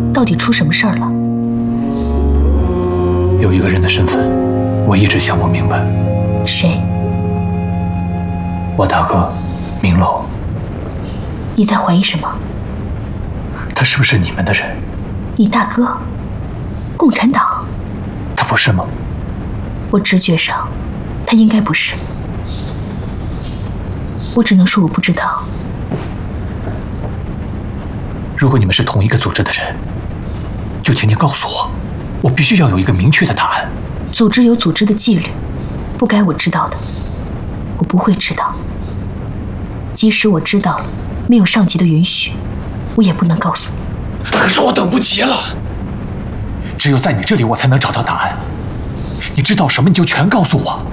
到底出什么事儿了？ 有一个人的身份，我一直想不明白。 谁？ 我大哥，明楼。 你在怀疑什么？ 他是不是你们的人？ 你大哥？共产党？ 他不是吗？ 我直觉上，他应该不是。我只能说我不知道。 如果你们是同一个组织的人，就请你告诉我，我必须要有一个明确的答案。 组织有组织的纪律，不该我知道的，我不会知道。即使我知道了，没有上级的允许，我也不能告诉你。 可是我等不及了，只有在你这里，我才能找到答案。你知道什么，你就全告诉我。